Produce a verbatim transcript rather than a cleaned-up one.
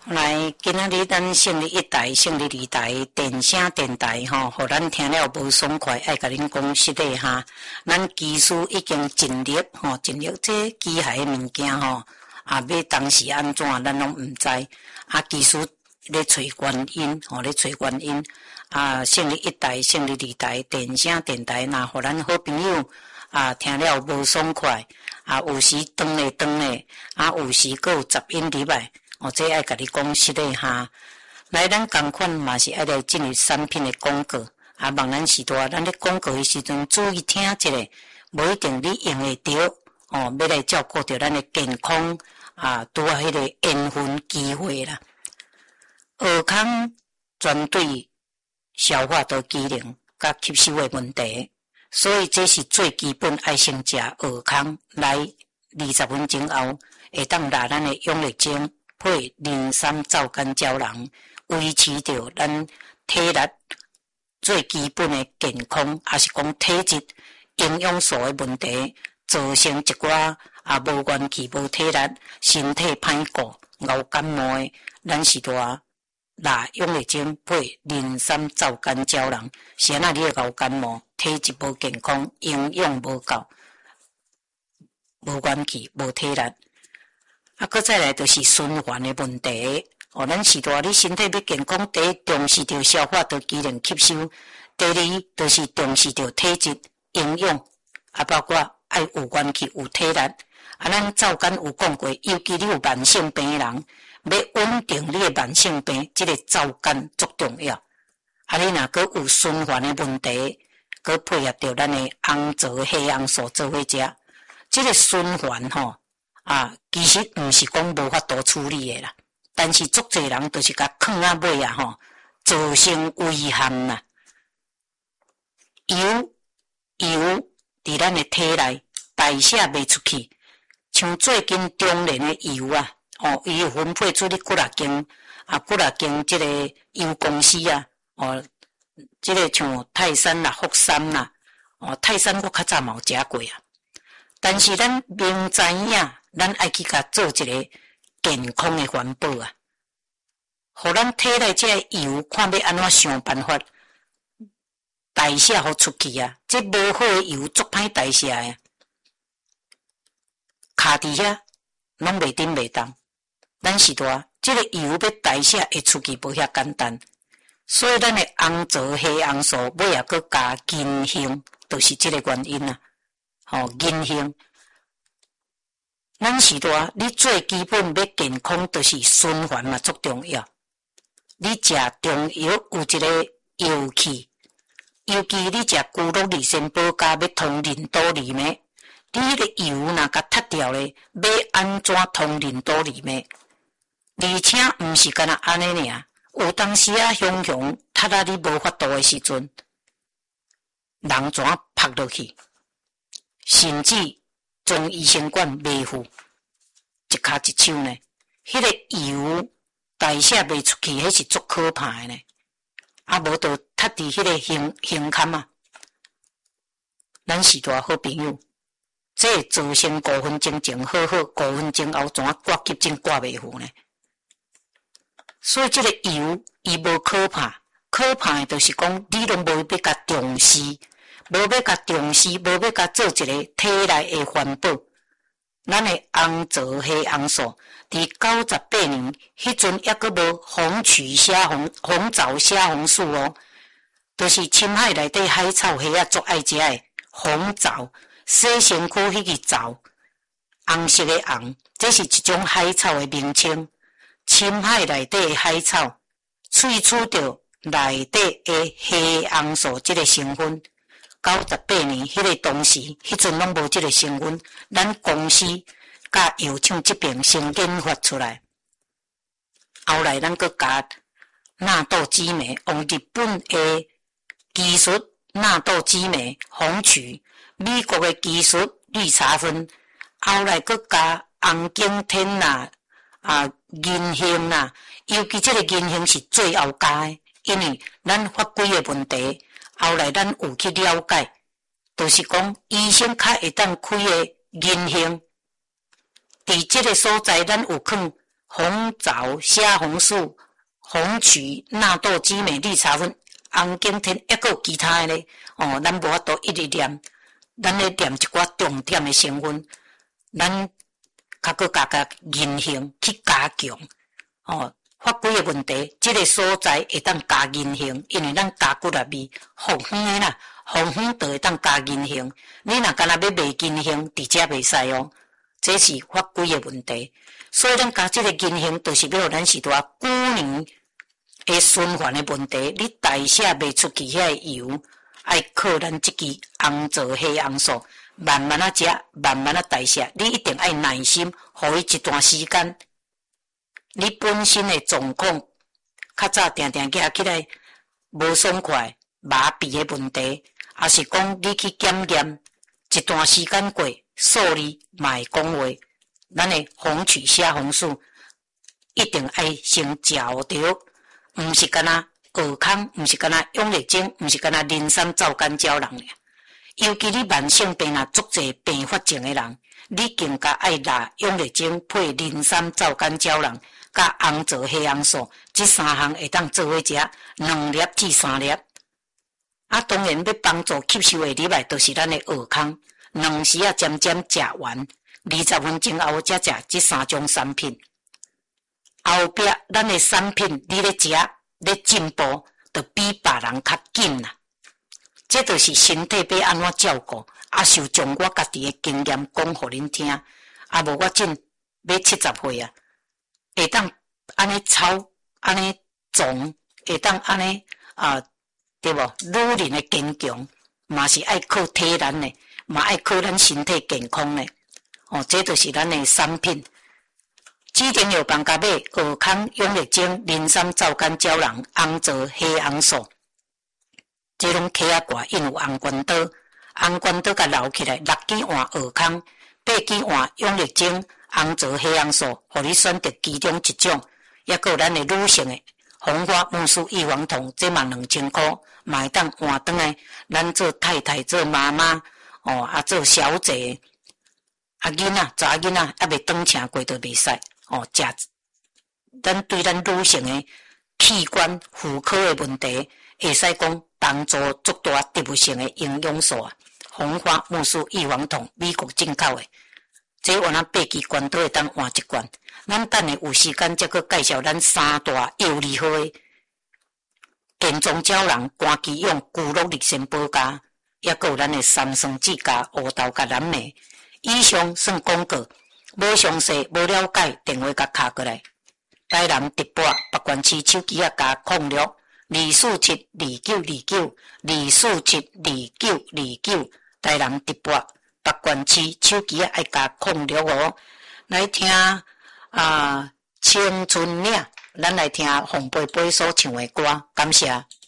来，今仔日咱胜利一台、胜利二台电声电台吼，互咱听了无爽快，爱甲恁讲实个哈。咱技术已经尽力吼，尽力这机械诶物件吼，啊，要当时安怎，咱拢毋知。啊，技术咧找原因，吼咧找原因。啊，胜利一台、胜利二台电声电台，若互咱好朋友啊听了无爽快，啊，有时断咧断咧，啊，有时佫有杂音入来。哦，这爱甲你讲实个哈，来咱共款嘛是爱来进入产品的广告，啊，望咱时代，咱咧广告的时阵注意听一下，无一定你用会着，哦，要来照顾着咱的健康，啊，拄啊迄个缘分机会啦。尔康专对消化道机能甲吸收的问题，所以这是最基本爱先食尔康，来二十分钟后会当拿咱的养力精。配磷酸皂苷胶囊，维持着咱体力最基本的健康，也是讲体质营养素的问题，造成一寡啊无元气、无体力、身体歹顾、熬感冒的，咱是多拿养力精配磷酸皂苷胶囊，是安那你会熬感冒，体质无健康，营养无够，无元气、无体力。啊，搁再来就是循环的问题。哦，咱是说你身体要健康，第一重视着消化道机能吸收，第二就是重视着体质营养，啊，包括爱有元气、有体力。啊，咱皂苷有讲过，尤其你有慢性病的人，要稳定你的慢性病，这个皂苷足重要。啊，你若搁有循环的问题，搁配合着咱的红枣、黑红素做伙食，这个循环吼。啊，其实毋是讲无法度处理的啦，但是足侪人都是甲囥啊尾啊吼，造成危害啦。油油伫咱的体内代谢袂出去，像最近中年的油啊，哦，伊有分配出去几若间啊，几若间即个油公司啊，哦，即、这个像泰山啦、福山啦，哦，泰山我较早嘛有食过啊，但是咱明知影。咱爱去甲做一个健康的环保啊，互咱体内这个油看要安怎想办法代谢互出去啊？这无好的油足歹代谢的，卡伫遐拢袂顶袂动。咱是说，这个油要代谢会出去无遐简单，所以咱的红枣、黑红素尾也搁加银杏，就是这个原因啊。吼、哦，银杏。咱是说，你最基本要健康，就是循环嘛，足重要。你食中药有一个药气，尤其你食居鹿利仙宝加要通淋多里面，你迄个油若甲脱掉咧，要安怎通淋多里面？而且毋是干那安尼尔，有当时啊，雄雄脱啊你无法度的时阵，人怎拍落去，甚至。从医生馆卖付，一骹一手呢？迄、那个油代谢袂出去，迄是足可怕的呢。啊，无就踢伫迄个胸胸坎啊。咱是大好朋友，这造成五分钟前好好，五分钟后怎挂急诊挂袂付呢？所以这个油伊无可怕，可怕的就是讲你拢无要甲重视。无要甲重视，无要甲做一个体内的环保。咱的红枣、黑红素，伫九十八年迄阵抑阁无红曲虾红红枣虾红素哦，就是深海内底海草虾啊，足爱食的红枣，洗身躯迄个枣，红色的红，这是一种海草的名称。深海内底的海草萃取着内底的黑红素这个成分。九十八年迄个当时，迄阵拢无即个成分，咱公司甲药厂这边先研发出来。后来咱阁加纳豆激酶，用日本的技术纳豆激酶、红曲，美国的技术绿茶酚，后来阁加红景天啦、啊银杏啦，尤其这个银杏是最后加的，因为咱法规的问题。后来咱有去了解，就是讲医生较会当开的银杏，伫即个所在咱有放红枣、虾红素、红曲、纳豆、激美、绿茶酚、红景天，还佫有其他的咧。哦，咱无法度一直念，咱咧念一寡重点的成分，咱较佫加加银杏去加强。哦，发规的问题，即、这个所在会当加银杏，因为咱加骨力味，红红的啦，红红就会当加银杏。你若干若要卖银杏，直接袂使哦，这是发规的问题。所以咱加即个银杏，就是要互咱是大骨年的循环的问题。你代谢袂出去遐个油，爱靠咱即支红枣黑红素，慢慢啊食，慢慢啊代谢。你一定爱耐心，互伊一段时间。你本身的状况，较早定定举起来无爽快、麻痹的问题，也是讲你去检验一段时间过，数字嘛会讲话。咱的红曲虾红素一定爱先嚼着，毋是干那学康，毋是干那永力精，毋是干那磷酸皂苷胶囊咧。尤其你慢性病啊，足侪并发症的人，你更加爱拿永力精配磷酸皂苷胶囊。甲红枣黑红素，这三项会当做伙食，两粒至三粒。啊，当然要帮助吸收的入来，就是咱的蚵康。两时啊，渐渐食完，二十分钟后才食这三种产品。后壁咱的产品，你咧食咧进步，就比别人较紧啦。这就是身体要安怎照顾，啊，就将我家己的经验讲互恁听。啊，无我真要七十岁啊。会当安尼操，安尼总，会当安尼啊，对无？女人的坚强，嘛是爱靠体能的，嘛爱靠咱身体健康的。哦，这就是咱的产品。指定药房甲买蚵康、永力精、磷酸皂苷胶囊、红枣黑红素，这拢起啊挂印有红关刀，红关刀甲留起来，六支换蚵康，八支换永力精。红枣黑红素，互你选择其中一种，也有咱的女性的红花木须异黄酮，这嘛两千块，嘛会当换转来，咱做太太、做妈妈，哦，啊做小姐，啊囡仔、查囡仔，还未长请过都袂使，哦，食，咱对咱女性的器官妇科的问题，会使讲帮助足大植物性的营养素啊，红花木须异黄酮，美国进口的。这换咱八支罐都会当换一罐，咱等下有时间再去介绍咱三大又厉害的健壮胶囊、肝肌用、骨碌力先保加，也有咱的三酸酯加、乌豆加蓝莓。以上算广告，无详细、无了解，电话甲敲过来。台南直播北关市手机啊加空六二四七二九二九二四七二九二九，台南直播。北关市手机啊，爱加控了哦。来听啊，青春岭，咱来听洪贝贝所唱的歌，感谢。